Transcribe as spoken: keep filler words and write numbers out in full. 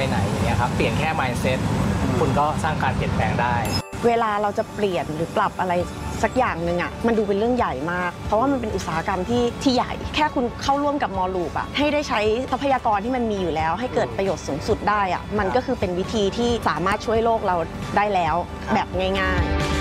ไหนอย่างเงี้ยครับเปลี่ยนแค่ mindset คุณก็สร้างการเปลี่ยนแปลงได้เวลาเราจะเปลี่ยนหรือปรับอะไรสักอย่างหนึ่งอ่ะมันดูเป็นเรื่องใหญ่มากเพราะว่ามันเป็นอุตสาหกรรมที่ที่ใหญ่แค่คุณเข้าร่วมกับมอลูปอ่ะให้ได้ใช้ทรัพยากรที่มันมีอยู่แล้วให้เกิดประโยชน์สูงสุดได้อ่ะมันก็คือเป็นวิธีที่สามารถช่วยโลกเราได้แล้วแบบง่ายๆ